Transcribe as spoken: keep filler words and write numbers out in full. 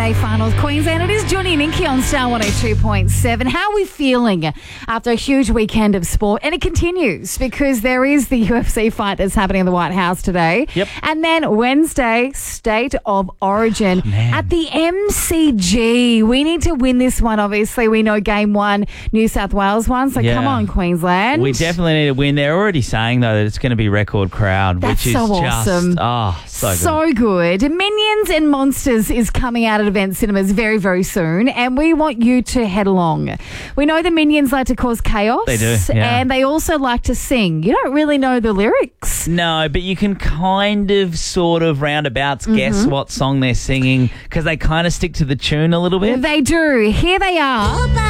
Saturday final with Queensland. It is Johnny and Inky on Star one oh two point seven. How are we feeling after a huge weekend of sport? And it continues because there is the U F C fight that's happening in the White House today. Yep. And then Wednesday, State of Origin Oh, man. at the M C G. We need to win this one, obviously. We know game one, New South Wales won. So Yeah. come on, Queensland. We definitely need to win. They're already saying, though, that it's going to be record crowd, That's which is so just, awesome. oh, so good. So good. Minions and Monsters is coming out at Event Cinemas very, very soon, and we want you to head along. We know the Minions like to cause chaos. They do, yeah. And they also like to sing. You don't really know the lyrics. No, but you can kind of, sort of, roundabouts Mm-hmm. guess what song they're singing because they kind of stick to the tune a little bit. They do. Here they are.